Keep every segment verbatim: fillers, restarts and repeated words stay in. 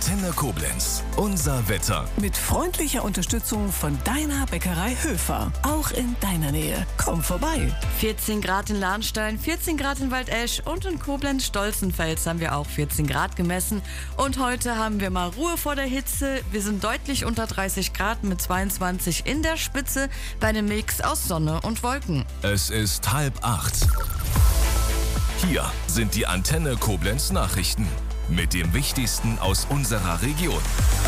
Antenne Koblenz. Unser Wetter. Mit freundlicher Unterstützung von deiner Bäckerei Höfer. Auch in deiner Nähe. Komm vorbei. vierzehn Grad in Lahnstein, vierzehn Grad in Waldesch und in Koblenz-Stolzenfels haben wir auch vierzehn Grad gemessen. Und heute haben wir mal Ruhe vor der Hitze. Wir sind deutlich unter dreißig Grad mit zweiundzwanzig in der Spitze bei einem Mix aus Sonne und Wolken. Es ist halb acht. Hier sind die Antenne Koblenz Nachrichten mit dem Wichtigsten aus unserer Region.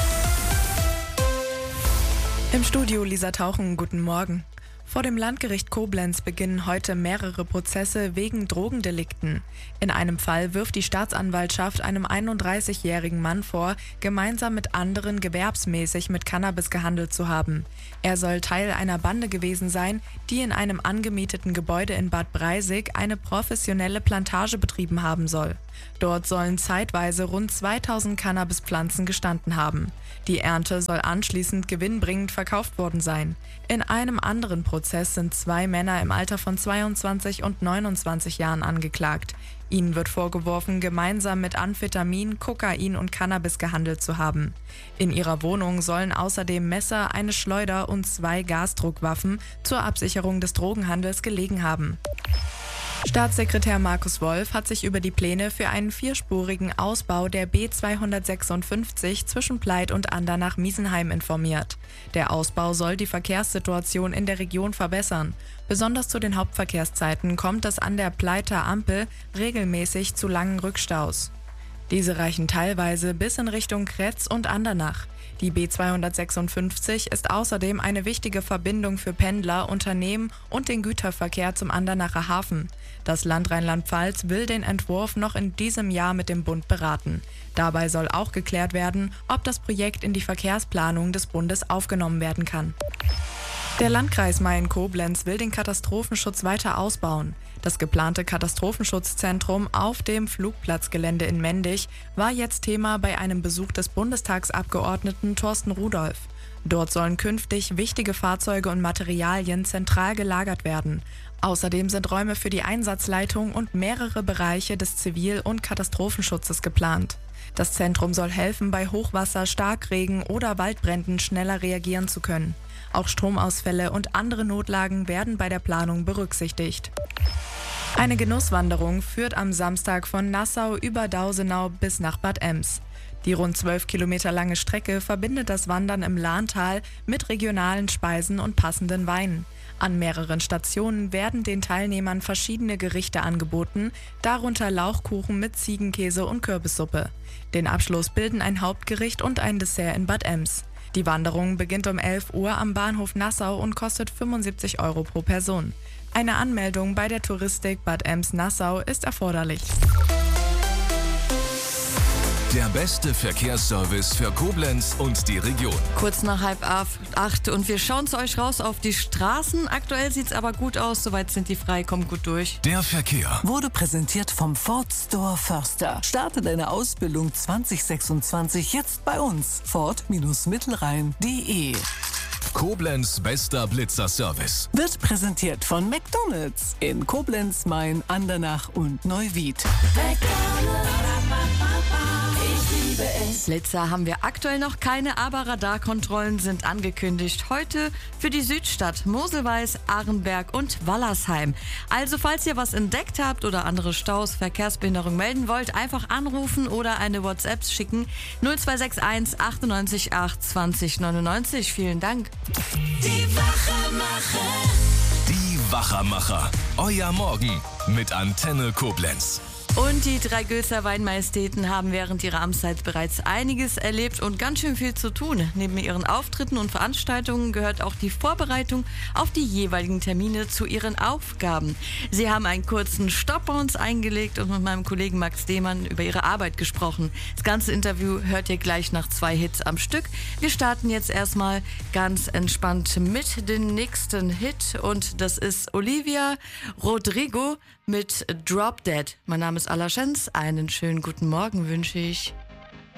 Im Studio Lisa Tauchen, guten Morgen. Vor dem Landgericht Koblenz beginnen heute mehrere Prozesse wegen Drogendelikten. In einem Fall wirft die Staatsanwaltschaft einem einunddreißigjährigen Mann vor, gemeinsam mit anderen gewerbsmäßig mit Cannabis gehandelt zu haben. Er soll Teil einer Bande gewesen sein, die in einem angemieteten Gebäude in Bad Breisig eine professionelle Plantage betrieben haben soll. Dort sollen zeitweise rund zweitausend Cannabispflanzen gestanden haben. Die Ernte soll anschließend gewinnbringend verkauft worden sein. In einem anderen Prozess sind zwei Männer im Alter von zweiundzwanzig und neunundzwanzig Jahren angeklagt. Ihnen wird vorgeworfen, gemeinsam mit Amphetamin, Kokain und Cannabis gehandelt zu haben. In ihrer Wohnung sollen außerdem Messer, eine Schleuder und zwei Gasdruckwaffen zur Absicherung des Drogenhandels gelegen haben. Staatssekretär Markus Wolf hat sich über die Pläne für einen vierspurigen Ausbau der B zweihundertsechsundfünfzig zwischen Pleit und Andernach-Miesenheim informiert. Der Ausbau soll die Verkehrssituation in der Region verbessern. Besonders zu den Hauptverkehrszeiten kommt es an der Pleiter Ampel regelmäßig zu langen Rückstaus. Diese reichen teilweise bis in Richtung Kretz und Andernach. Die B zweihundertsechsundfünfzig ist außerdem eine wichtige Verbindung für Pendler, Unternehmen und den Güterverkehr zum Andernacher Hafen. Das Land Rheinland-Pfalz will den Entwurf noch in diesem Jahr mit dem Bund beraten. Dabei soll auch geklärt werden, ob das Projekt in die Verkehrsplanung des Bundes aufgenommen werden kann. Der Landkreis Mayen-Koblenz will den Katastrophenschutz weiter ausbauen. Das geplante Katastrophenschutzzentrum auf dem Flugplatzgelände in Mendig war jetzt Thema bei einem Besuch des Bundestagsabgeordneten Thorsten Rudolph. Dort sollen künftig wichtige Fahrzeuge und Materialien zentral gelagert werden. Außerdem sind Räume für die Einsatzleitung und mehrere Bereiche des Zivil- und Katastrophenschutzes geplant. Das Zentrum soll helfen, bei Hochwasser, Starkregen oder Waldbränden schneller reagieren zu können. Auch Stromausfälle und andere Notlagen werden bei der Planung berücksichtigt. Eine Genusswanderung führt am Samstag von Nassau über Dausenau bis nach Bad Ems. Die rund zwölf Kilometer lange Strecke verbindet das Wandern im Lahntal mit regionalen Speisen und passenden Weinen. An mehreren Stationen werden den Teilnehmern verschiedene Gerichte angeboten, darunter Lauchkuchen mit Ziegenkäse und Kürbissuppe. Den Abschluss bilden ein Hauptgericht und ein Dessert in Bad Ems. Die Wanderung beginnt um elf Uhr am Bahnhof Nassau und kostet fünfundsiebzig Euro pro Person. Eine Anmeldung bei der Touristik Bad Ems-Nassau ist erforderlich. Der beste Verkehrsservice für Koblenz und die Region. Kurz nach halb acht und wir schauen zu euch raus auf die Straßen. Aktuell sieht's aber gut aus, soweit sind die frei, kommt gut durch. Der Verkehr Wurde präsentiert vom Ford Store Förster. Starte deine Ausbildung zwanzig sechsundzwanzig jetzt bei uns. Ford-Mittelrhein punkt de. Koblenz bester Blitzerservice. Wird präsentiert von McDonald's in Koblenz, Main, Andernach und Neuwied. Blitzer haben wir aktuell noch keine, aber Radarkontrollen sind angekündigt. Heute für die Südstadt, Moselweiß, Arenberg und Wallersheim. Also falls ihr was entdeckt habt oder andere Staus, Verkehrsbehinderung melden wollt, einfach anrufen oder eine WhatsApp schicken. null zwei sechs eins achtundneunzig acht zwanzig neunundneunzig. Vielen Dank. Die Wachermacher. Die Wachermacher. Euer Morgen mit Antenne Koblenz. Und die drei Gülzer Weinmajestäten haben während ihrer Amtszeit bereits einiges erlebt und ganz schön viel zu tun. Neben ihren Auftritten und Veranstaltungen gehört auch die Vorbereitung auf die jeweiligen Termine zu ihren Aufgaben. Sie haben einen kurzen Stopp bei uns eingelegt und mit meinem Kollegen Max Dehmann über ihre Arbeit gesprochen. Das ganze Interview hört ihr gleich nach zwei Hits am Stück. Wir starten jetzt erstmal ganz entspannt mit dem nächsten Hit und das ist Olivia Rodrigo mit Drop Dead. Mein Name ist Alaschens. Einen schönen guten Morgen wünsche ich.